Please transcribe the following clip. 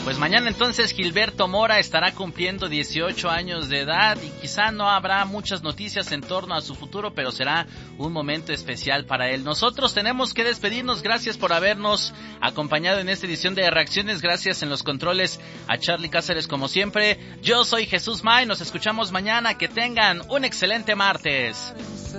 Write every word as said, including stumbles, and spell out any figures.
Pues mañana entonces Gilberto Mora estará cumpliendo dieciocho años de edad y quizá no habrá muchas noticias en torno a su futuro, pero será un momento especial para él. Nosotros tenemos que despedirnos. Gracias por habernos acompañado en esta edición de Reacciones. Gracias en los controles a Charlie Cáceres como siempre. Yo soy Jesús May. Nos escuchamos mañana. Que tengan un excelente martes.